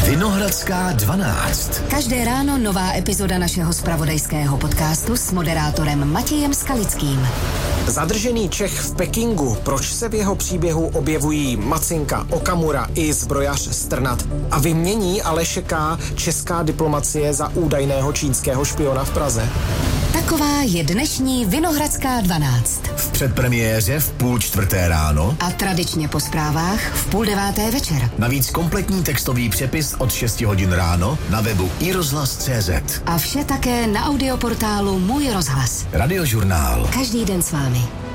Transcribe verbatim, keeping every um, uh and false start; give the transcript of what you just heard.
Vinohradská dvanáct. Každé ráno nová epizoda našeho zpravodajského podcastu s moderátorem Matějem Skalickým. Zadržený Čech v Pekingu, proč se v jeho příběhu objevují Macinka, Okamura i zbrojař Strnad a vymění Aleše K. česká diplomacie za údajného čínského špiona v Praze? Taková je dnešní Vinohradská dvanáct. V předpremiéře v půl čtvrté ráno A tradičně po zprávách v půl deváté večer. navíc kompletní textový přepis od šesti hodin ráno na webu i rozhlas tečka cé zet. A vše také na audioportálu Můj rozhlas. Radiožurnál. Každý den s vámi.